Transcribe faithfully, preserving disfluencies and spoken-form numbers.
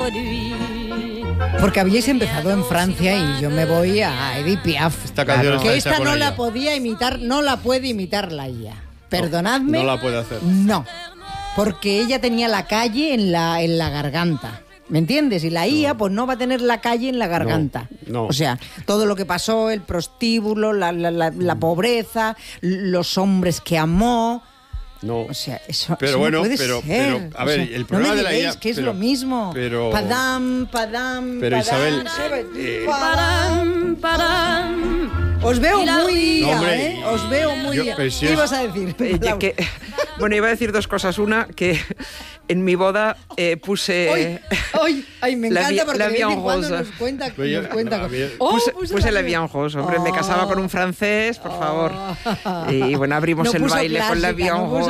Porque habíais empezado en Francia y yo me voy a Edith Piaf. Esta canción Claro. está Que hecha esta con no ella. la podía imitar, no la puede imitar la I A. Perdonadme. No la puede hacer. No, porque ella tenía la calle en la, en la garganta. ¿Me entiendes? Y la I A, pues no va a tener la calle en la garganta. No, no. O sea, todo lo que pasó, el prostíbulo, la, la, la, la pobreza, los hombres que amó. No. O sea, eso, Pero eso bueno, no puede pero- ser. pero, a O ver, sea, el problema no me de la I A, digáis que es pero- lo mismo. pero- Padam, padam, Pero, padam, Isabel, ¿sabes? eh, Padam. Param, param. Os veo Y la- muy I A, No, hombre, ¿eh? Os veo muy yo- I A. pero si ¿Qué es- ibas a decir? Eh, ya Laura? que, bueno, iba a decir dos cosas. Una, que en mi boda eh, puse... Ay, ay, ay, me La encanta vi- porque la de vez en vie cuando en nos rose. cuenta, Pero yo- nos cuenta a con- mí- Oh, Puse, puse puse la vie- vie en rose. Hombre, me casaba con un francés, por favor. Oh. Y bueno, abrimos No el puso baile con la clásica, vie no en puso rose.